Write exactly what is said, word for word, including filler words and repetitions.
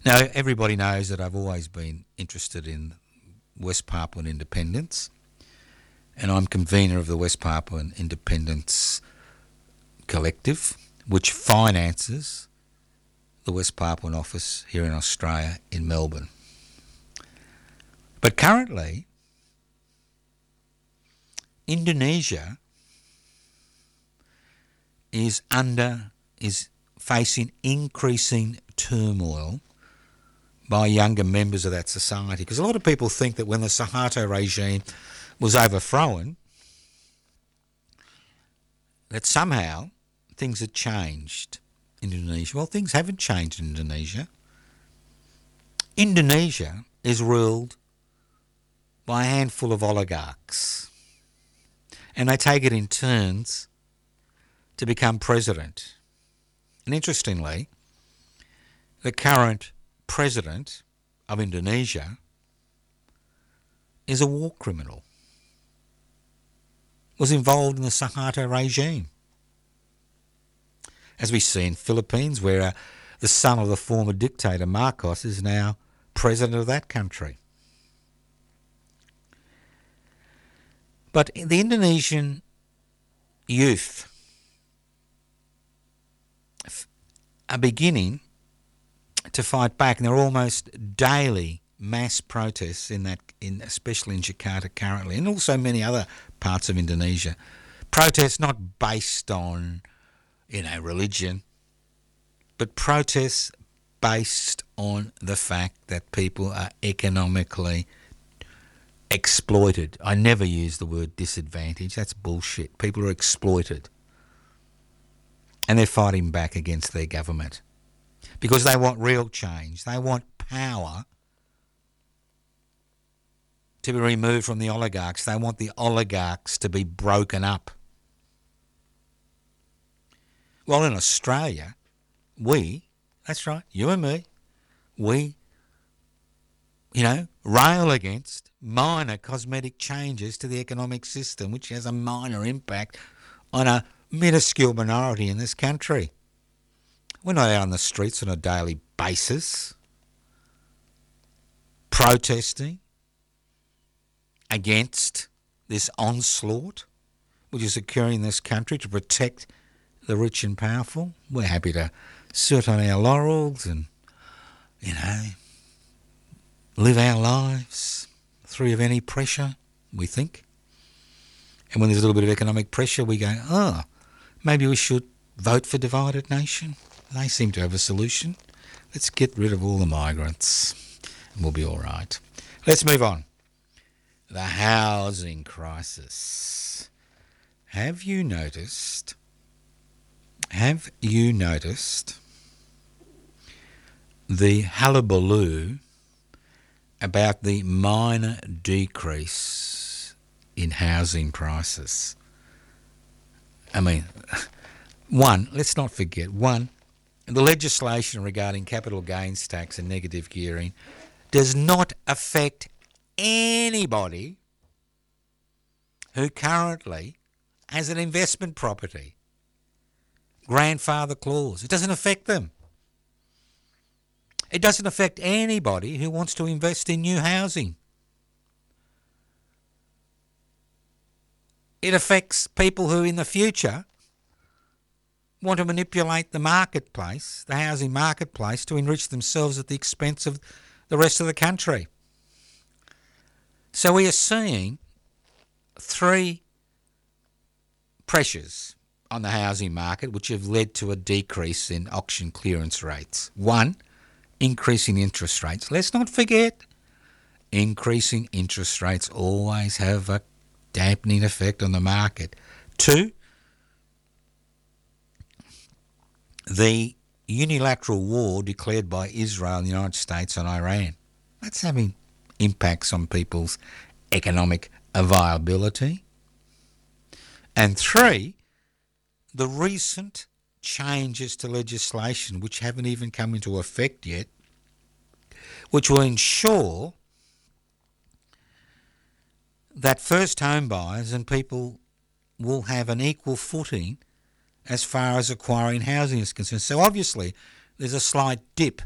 Now, everybody knows that I've always been interested in West Papuan independence, and I'm convener of the West Papuan Independence Collective, which finances the West Papuan office here in Australia in Melbourne. But currently, Indonesia is under, is facing increasing turmoil by younger members of that society. Because a lot of people think that when the Suharto regime was overthrown, that somehow things had changed in Indonesia. Well, things haven't changed in Indonesia. Indonesia is ruled by a handful of oligarchs, and they take it in turns to become president. And interestingly, the current president of Indonesia is a war criminal, was involved in the Suharto regime. As we see in Philippines, where uh, the son of the former dictator Marcos is now president of that country. But the Indonesian youth are beginning to fight back, and there are almost daily mass protests in that, in especially in Jakarta currently, and also many other parts of Indonesia. Protests not based on, you know, religion, but protests based on the fact that people are economically exploited. I never use the word disadvantage. That's bullshit. People are exploited. And they're fighting back against their government because they want real change. They want power to be removed from the oligarchs. They want the oligarchs to be broken up. Well, in Australia, we, that's right, you and me, we, you know, rail against minor cosmetic changes to the economic system, which has a minor impact on a minuscule minority in this country. We're not out on the streets on a daily basis protesting against this onslaught which is occurring in this country to protect the rich and powerful. We're happy to sit on our laurels and, you know, live our lives free of any pressure, we think. And when there's a little bit of economic pressure, we go, oh, maybe we should vote for Divided Nation. They seem to have a solution. Let's get rid of all the migrants and we'll be all right. Let's move on. The housing crisis. Have you noticed, have you noticed the hullabaloo about the minor decrease in housing prices? I mean, one, let's not forget, one, the legislation regarding capital gains tax and negative gearing does not affect anybody who currently has an investment property. Grandfather clause. It doesn't affect them. It doesn't affect anybody who wants to invest in new housing. It affects people who in the future want to manipulate the marketplace, the housing marketplace, to enrich themselves at the expense of the rest of the country. So we are seeing three pressures on the housing market which have led to a decrease in auction clearance rates. One, increasing interest rates. Let's not forget, increasing interest rates always have a dampening effect on the market. Two, the unilateral war declared by Israel and the United States on Iran. That's having impacts on people's economic viability. And three, the recent changes to legislation which haven't even come into effect yet, which will ensure that first home buyers and people will have an equal footing as far as acquiring housing is concerned. So obviously there's a slight dip